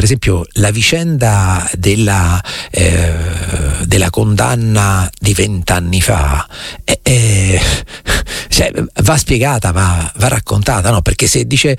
per esempio la vicenda della condanna di 20 anni fa cioè, va spiegata, va raccontata, no? Perché se dice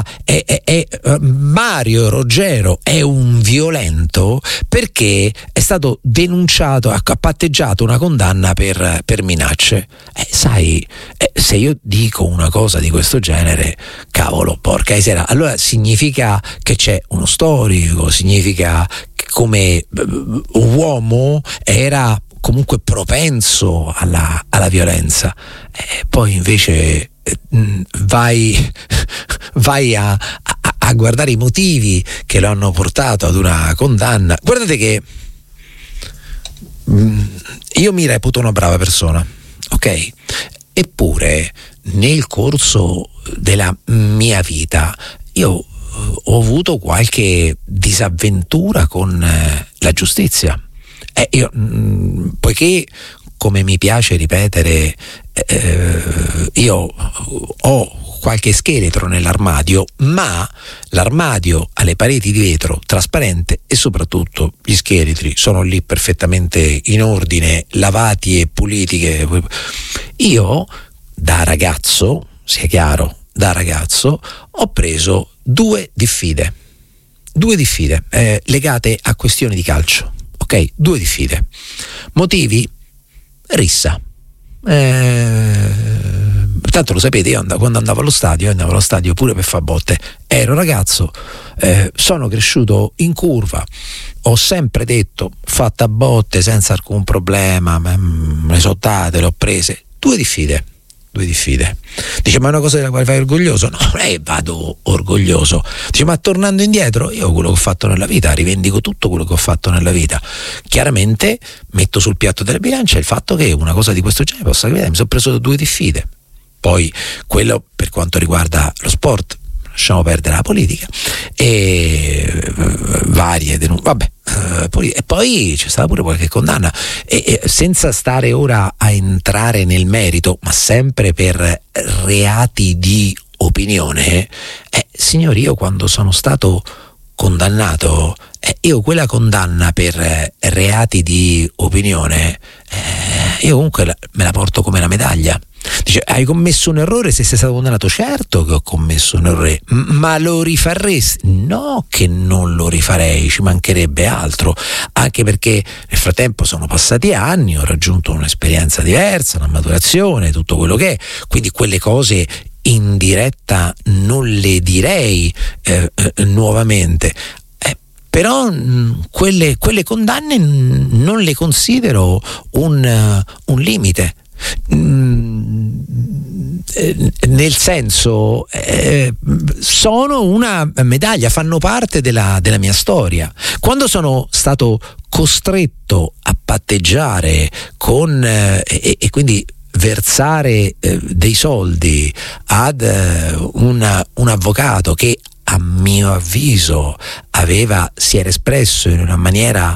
Mario Roggero è un violento perché è stato denunciato, ha patteggiato una condanna per minacce, sai, se io dico una cosa di questo genere, cavolo, porca miseria, allora significa che c'è uno storico, significa che come uomo era comunque propenso alla violenza. Poi invece vai a guardare i motivi che lo hanno portato ad una condanna. Guardate che io mi reputo una brava persona, ok? Eppure nel corso della mia vita io ho avuto qualche disavventura con la giustizia. Io, poiché, come mi piace ripetere, io ho qualche scheletro nell'armadio, ma l'armadio ha le pareti di vetro trasparente e soprattutto gli scheletri sono lì perfettamente in ordine, lavati e puliti. Io da ragazzo, sia chiaro, ho preso due diffide legate a questioni di calcio, ok? 2 diffide. Motivi? Rissa. Tanto lo sapete, io quando andavo allo stadio pure per fare botte. Ero ragazzo, sono cresciuto in curva, ho sempre detto fatta botte senza alcun problema, me le so date, le ho prese. 2 diffide. Dice, ma è una cosa della quale vai orgoglioso? No, non è che vado orgoglioso. Dice, ma tornando indietro, io quello che ho fatto nella vita, rivendico tutto quello che ho fatto nella vita. Chiaramente metto sul piatto della bilancia il fatto che una cosa di questo genere possa capitare. Mi sono preso 2 diffide. Poi quello per quanto riguarda lo sport, lasciamo perdere la politica e varie denunce, vabbè, e poi c'è stata pure qualche condanna e senza stare ora a entrare nel merito, ma sempre per reati di opinione, signori, io quando sono stato condannato, io quella condanna per reati di opinione, io comunque me la porto come una medaglia. Dice, hai commesso un errore se sei stato condannato? Certo che ho commesso un errore, ma lo rifaresti? No, che non lo rifarei, ci mancherebbe altro, anche perché nel frattempo sono passati anni, ho raggiunto un'esperienza diversa, una maturazione, tutto quello che è, quindi quelle cose in diretta non le direi nuovamente. Però quelle condanne non le considero un limite. Nel senso, sono una medaglia, fanno parte della mia storia. Quando sono stato costretto a patteggiare con e quindi versare dei soldi ad un avvocato che a mio avviso si era espresso in una maniera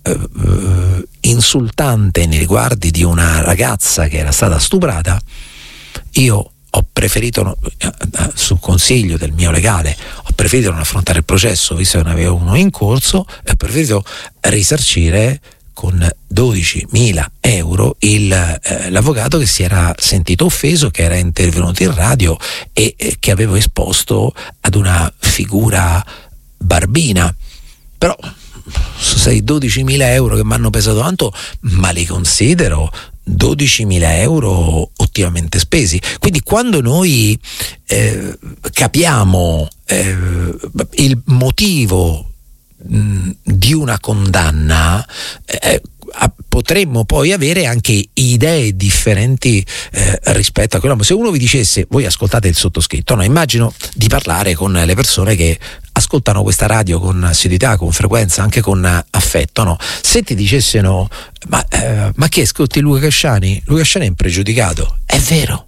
insultante nei riguardi di una ragazza che era stata stuprata, io ho preferito, sul consiglio del mio legale, ho preferito non affrontare il processo visto che ne avevo uno in corso e ho preferito risarcire con 12.000 euro l'avvocato che si era sentito offeso, che era intervenuto in radio e che avevo esposto ad una figura barbina. Però sei 12.000 euro che mi hanno pesato tanto, ma li considero 12.000 euro ottimamente spesi. Quindi quando noi capiamo il motivo di una condanna, potremmo poi avere anche idee differenti rispetto a quello. Se uno vi dicesse, voi ascoltate il sottoscritto, no? Immagino di parlare con le persone che ascoltano questa radio con assiduità, con frequenza, anche con affetto, no? Se ti dicessero ma che ascolti Luca Casciani? Luca Casciani è impregiudicato. È vero.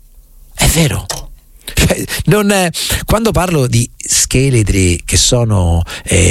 Quando parlo di scheletri che sono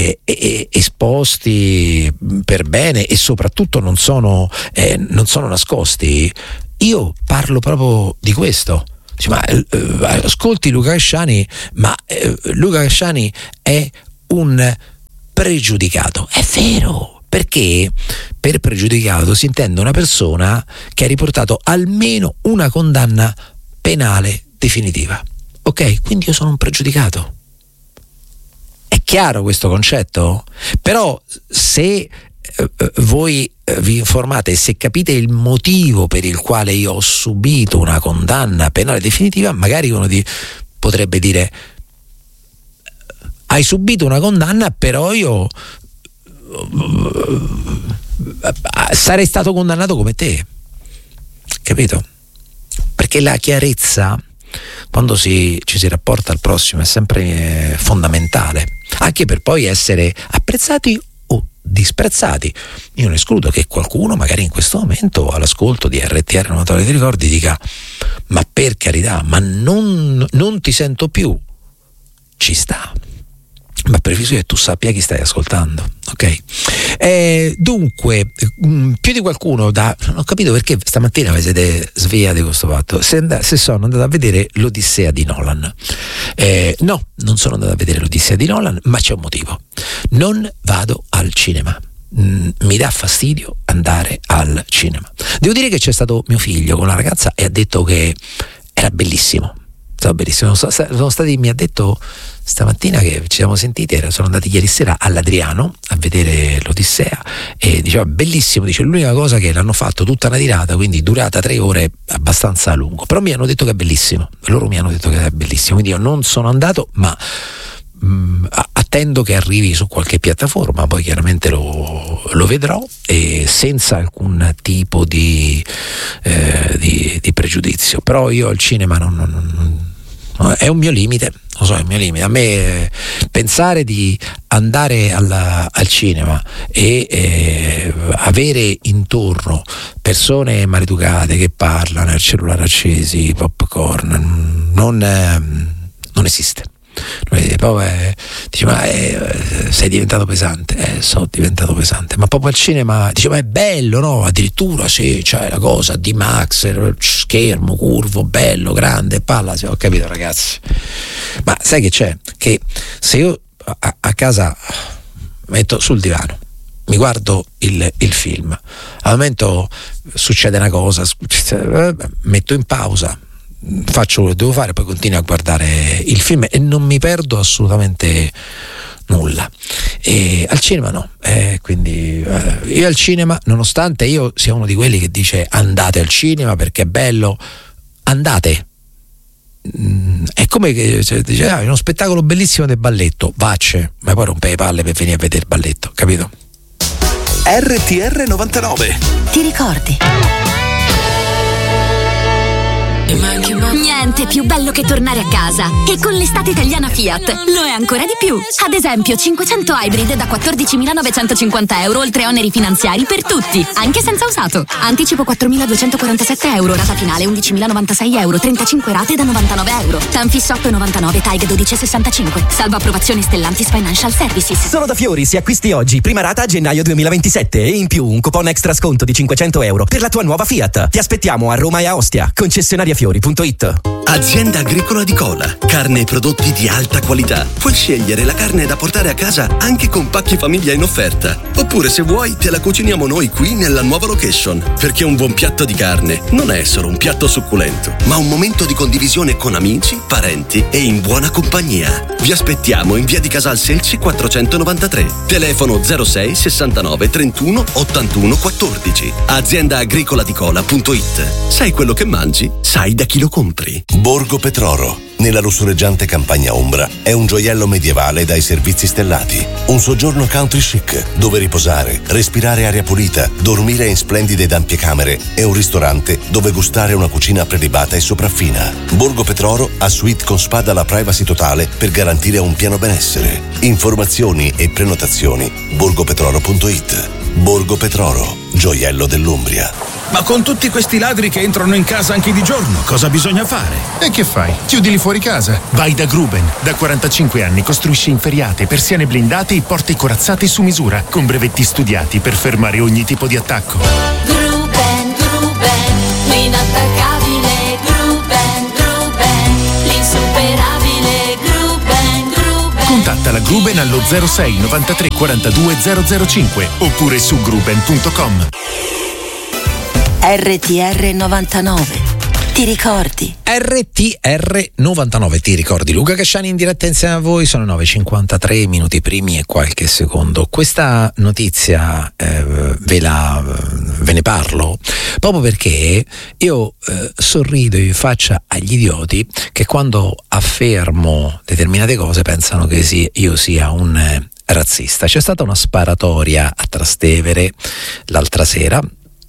esposti per bene e soprattutto non sono nascosti, io parlo proprio di questo. Ma ascolti Luca Casciani, ma Luca Casciani è un pregiudicato. È vero, perché per pregiudicato si intende una persona che ha riportato almeno una condanna penale definitiva. Ok? Quindi io sono un pregiudicato. È chiaro questo concetto? Però se voi vi informate e se capite il motivo per il quale io ho subito una condanna penale definitiva, magari uno potrebbe dire: hai subito una condanna, però io sarei stato condannato come te, capito? Perché la chiarezza, quando ci si rapporta al prossimo, è sempre fondamentale, anche per poi essere apprezzati o disprezzati. Io non escludo che qualcuno magari in questo momento all'ascolto di RTR 99 ti ricordi dica: ma per carità, ma non ti sento più. Ci sta, ma prefisso che tu sappia chi stai ascoltando, ok? Dunque, più di qualcuno non ho capito perché stamattina vi siete svegliati con questo fatto. Se sono andato a vedere l'Odissea di Nolan. No, non sono andato a vedere l'Odissea di Nolan, ma c'è un motivo. Non vado al cinema. Mi dà fastidio andare al cinema. Devo dire che c'è stato mio figlio con la ragazza e ha detto che era bellissimo. Stava benissimo. Mi ha detto stamattina che ci siamo sentiti, sono andati ieri sera all'Adriano a vedere l'Odissea e diceva bellissimo, dice l'unica cosa che l'hanno fatto tutta una tirata, quindi durata 3 ore, abbastanza a lungo, però mi hanno detto che è bellissimo, loro mi hanno detto che è bellissimo, quindi io non sono andato, ma attendo che arrivi su qualche piattaforma, poi chiaramente lo vedrò e senza alcun tipo di pregiudizio, però io al cinema non è un mio limite, lo so, è un mio limite. A me pensare di andare al cinema e avere intorno persone maleducate che parlano al cellulare accesi, popcorn, non esiste. Dice ma sei diventato pesante, sono diventato pesante, ma proprio al cinema dice ma è bello, no? Addirittura sì, c'è la cosa di Max, schermo curvo, bello, grande, palla, ho capito ragazzi, ma sai che c'è? Che se io a casa metto sul divano, mi guardo il film, al momento succede una cosa, metto in pausa, faccio quello che devo fare, poi continuo a guardare il film e non mi perdo assolutamente nulla. E al cinema no, quindi io al cinema, nonostante io sia uno di quelli che dice andate al cinema perché è bello, andate. È come che dice è uno spettacolo bellissimo del balletto, vacce, ma poi rompe le palle per venire a vedere il balletto, capito? RTR 99. Ti ricordi? Niente più bello che tornare a casa. E con l'estate italiana Fiat lo è ancora di più. Ad esempio 500 Hybrid da 14.950 euro oltre oneri finanziari per tutti, anche senza usato. Anticipo 4.247 euro, rata finale 11.096 euro, 35 rate da 99 euro. Tanfisso 8,99, TAG 12,65. Salvo approvazione Stellantis Financial Services. Solo da Fiori, se acquisti oggi, prima rata a gennaio 2027 e in più un coupon extra sconto di 500 euro per la tua nuova Fiat. Ti aspettiamo a Roma e a Ostia. Concessionariafiori.it. Azienda Agricola di Cola, carne e prodotti di alta qualità. Puoi scegliere la carne da portare a casa anche con pacchi famiglia in offerta. Oppure se vuoi te la cuciniamo noi qui nella nuova location. Perché un buon piatto di carne non è solo un piatto succulento, ma un momento di condivisione con amici, parenti e in buona compagnia. Vi aspettiamo in via di Casal Selci 493. Telefono 06 69 31 81 14. AziendaagricolaDicola.it. Sai quello che mangi? Sai da chi lo compri. Borgo Petroro, nella lussureggiante campagna ombra, è un gioiello medievale dai servizi stellati. Un soggiorno country chic, dove riposare, respirare aria pulita, dormire in splendide ed ampie camere e un ristorante dove gustare una cucina prelibata e sopraffina. Borgo Petroro ha suite con spa dalla privacy totale per garantire un pieno benessere. Informazioni e prenotazioni borgopetroro.it. Borgo Petroro, gioiello dell'Umbria. Ma con tutti questi ladri che entrano in casa anche di giorno, cosa bisogna fare? E che fai? Chiudili fuori casa. Vai da Gruben. Da 45 anni costruisce inferriate, persiane blindate e porte corazzate su misura, con brevetti studiati per fermare ogni tipo di attacco. Gruben, l'inattaccabile Gruben, l'insuperabile Gruben. Contatta la Gruben allo 06 93 42 005 oppure su gruben.com. RTR 99. Ti ricordi? RTR 99, ti ricordi? Luca Casciani in diretta insieme a voi, sono 9:53 minuti primi e qualche secondo. Questa notizia ve ne parlo proprio perché io sorrido in faccia agli idioti che quando affermo determinate cose pensano che io sia un razzista. C'è stata una sparatoria a Trastevere l'altra sera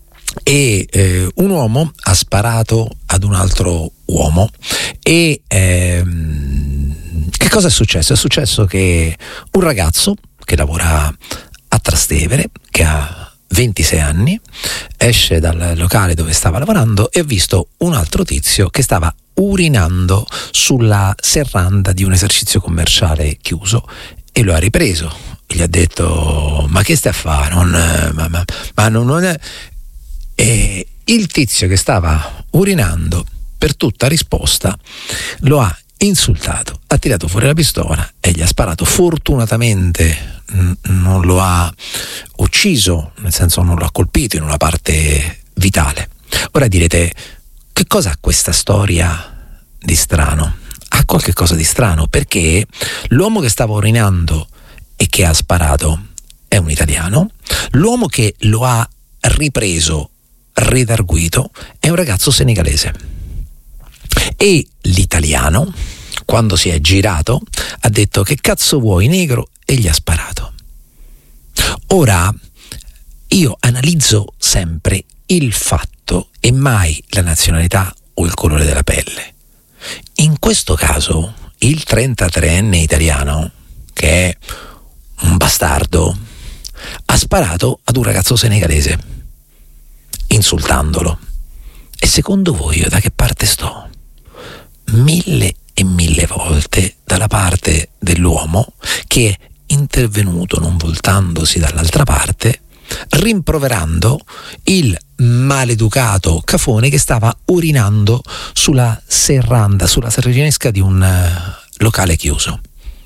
e un uomo ha sparato ad un altro uomo e che cosa è successo? È successo che un ragazzo che lavora a Trastevere, che ha 26 anni, esce dal locale dove stava lavorando e ha visto un altro tizio che stava urinando sulla serranda di un esercizio commerciale chiuso e lo ha ripreso. Gli ha detto: ma che stai a fare? Non è... E il tizio che stava urinando, per tutta risposta, lo ha insultato, ha tirato fuori la pistola e gli ha sparato. Fortunatamente non lo ha ucciso, nel senso non lo ha colpito in una parte vitale. Ora direte: che cosa ha questa storia di strano? Ha qualche cosa di strano, perché l'uomo che stava urinando e che ha sparato è un italiano, l'uomo che lo ha ripreso redarguito è un ragazzo senegalese e l'italiano, quando si è girato, ha detto: che cazzo vuoi, negro? E gli ha sparato. Ora io analizzo sempre il fatto e mai la nazionalità o il colore della pelle. In questo caso il 33enne italiano, che è un bastardo, ha sparato ad un ragazzo senegalese insultandolo. E secondo voi io da che parte sto? 1000 e 1000 volte dalla parte dell'uomo che è intervenuto non voltandosi dall'altra parte, rimproverando il maleducato cafone che stava urinando sulla serranda, sulla serranesca di un locale chiuso.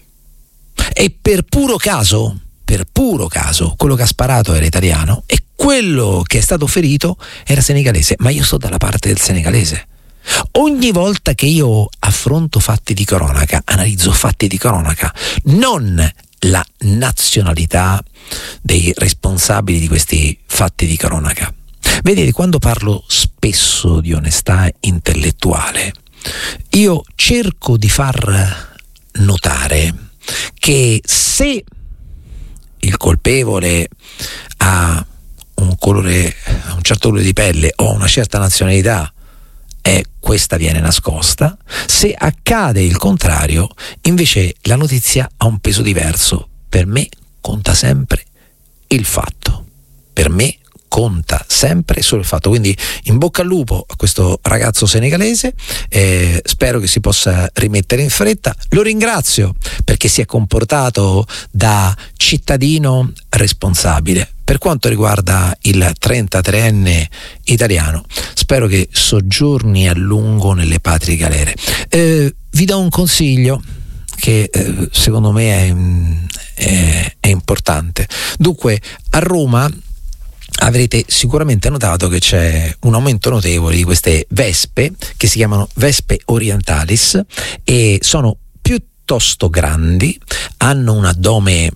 E per puro caso, quello che ha sparato era italiano e quello che è stato ferito era senegalese, ma io sto dalla parte del senegalese. Ogni volta che io affronto fatti di cronaca, analizzo fatti di cronaca, non la nazionalità dei responsabili di questi fatti di cronaca. Vedete, quando parlo spesso di onestà intellettuale, io cerco di far notare che se il colpevole ha un colore, un certo colore di pelle o una certa nazionalità, questa viene nascosta. Se accade il contrario, invece la notizia ha un peso diverso. Per me conta sempre il fatto. Per me conta sempre solo il fatto. Quindi in bocca al lupo a questo ragazzo senegalese, spero che si possa rimettere in fretta. Lo ringrazio perché si è comportato da cittadino responsabile. Per quanto riguarda il 33enne italiano, spero che soggiorni a lungo nelle patrie galere. Vi do un consiglio che secondo me è importante. Dunque, a Roma avrete sicuramente notato che c'è un aumento notevole di queste vespe che si chiamano Vespe Orientalis e sono piuttosto grandi, hanno un addome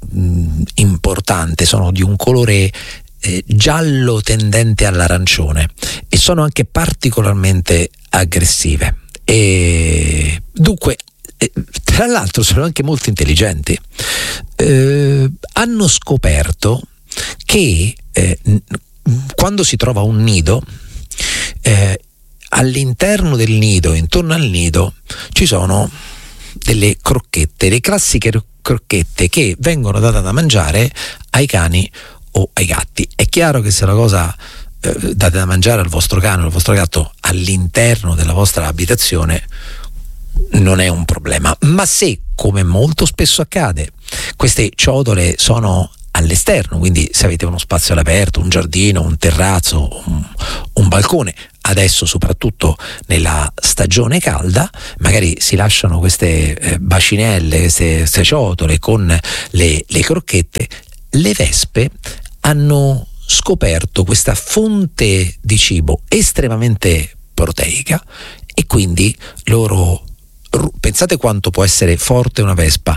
importante, sono di un colore giallo tendente all'arancione e sono anche particolarmente aggressive e dunque tra l'altro sono anche molto intelligenti. Hanno scoperto che quando si trova un nido, all'interno del nido, intorno al nido, ci sono delle crocchette, le classiche crocchette che vengono date da mangiare ai cani o ai gatti. È chiaro che se la cosa date da mangiare al vostro cane o al vostro gatto all'interno della vostra abitazione non è un problema, ma se, come molto spesso accade, queste ciotole sono all'esterno, quindi se avete uno spazio all'aperto, un giardino, un terrazzo, un balcone. Adesso, soprattutto nella stagione calda, magari si lasciano queste bacinelle, queste ciotole con le crocchette. Le vespe hanno scoperto questa fonte di cibo estremamente proteica e quindi loro, pensate quanto può essere forte una vespa,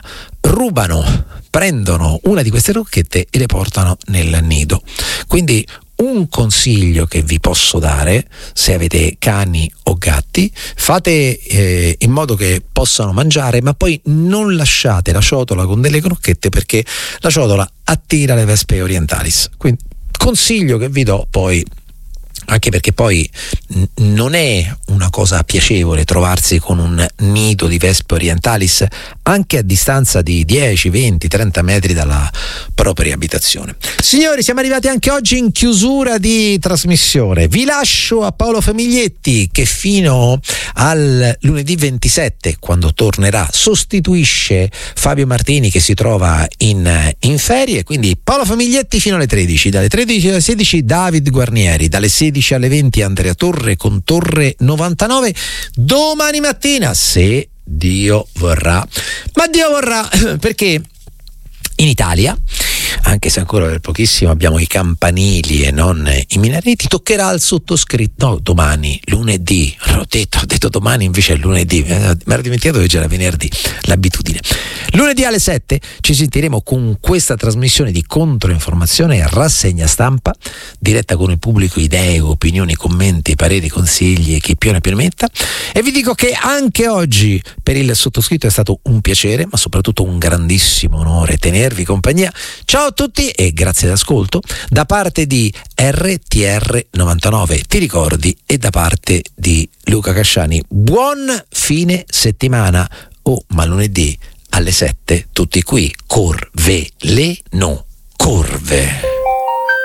prendono una di queste crocchette e le portano nel nido. Quindi un consiglio che vi posso dare, se avete cani o gatti, fate in modo che possano mangiare, ma poi non lasciate la ciotola con delle crocchette, perché la ciotola attira le vespe orientalis. Quindi consiglio che vi do, poi anche perché poi non è una cosa piacevole trovarsi con un nido di vespe orientalis anche a distanza di 10, 20, 30 metri dalla propria abitazione. Signori, siamo arrivati anche oggi in chiusura di trasmissione. Vi lascio a Paolo Famiglietti, che fino al lunedì 27, quando tornerà, sostituisce Fabio Martini, che si trova in ferie. Quindi Paolo Famiglietti fino alle 13, dalle 13 alle 16 David Guarnieri, dalle 16 alle 20 Andrea Torre con Torre 99. Domani mattina, se Dio vorrà, ma Dio vorrà, perché in Italia, anche se ancora per pochissimo abbiamo i campanili e non i minareti, toccherà al sottoscritto, no, domani, lunedì, ho detto domani, invece è lunedì, mi ero dimenticato che c'era venerdì, l'abitudine. Lunedì alle 7 ci sentiremo con questa trasmissione di controinformazione e rassegna stampa, diretta con il pubblico, idee, opinioni, commenti, pareri, consigli e chi più ne più ne metta. E vi dico che anche oggi per il sottoscritto è stato un piacere, ma soprattutto un grandissimo onore tenervi compagnia. Ciao a tutti e grazie d'ascolto da parte di RTR 99, ti ricordi, e da parte di Luca Casciani. Buon fine settimana. Ma lunedì alle 7 tutti qui, Corve le no Corve.